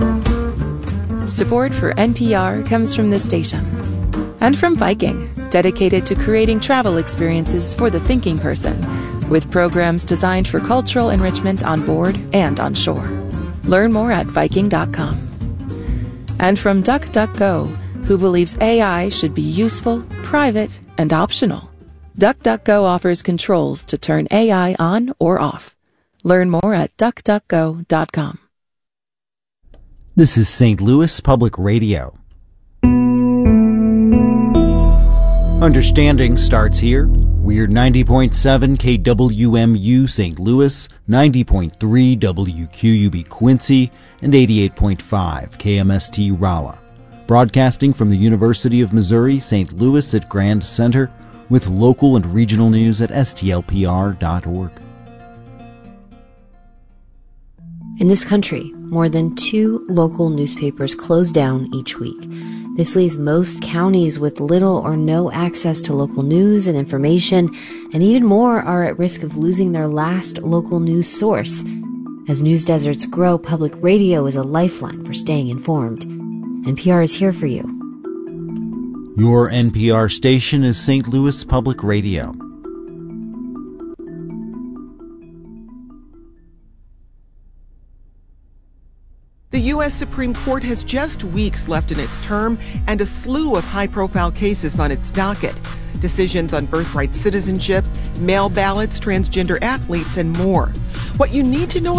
Support for NPR comes from this station and from Viking, dedicated to creating travel experiences for the thinking person, with programs designed for cultural enrichment on board and on shore. Learn more at Viking.com. And from DuckDuckGo, who believes AI should be useful, private, and optional. DuckDuckGo offers controls to turn AI on or off. Learn more at DuckDuckGo.com. This is St. Louis Public Radio. Understanding starts here. We're 90.7 KWMU St. Louis, 90.3 WQUB Quincy, and 88.5 KMST Rolla. Broadcasting from the University of Missouri, St. Louis at Grand Center, with local and regional news at stlpr.org. In this country, more than 2 local newspapers close down each week. This leaves most counties with little or no access to local news and information, and even more are at risk of losing their last local news source. As news deserts grow, public radio is a lifeline for staying informed. NPR is here for you. Your NPR station is St. Louis Public Radio. The U.S. Supreme Court has just weeks left in its term and a slew of high-profile cases on its docket. Decisions on birthright citizenship, mail ballots, transgender athletes, and more. What you need to know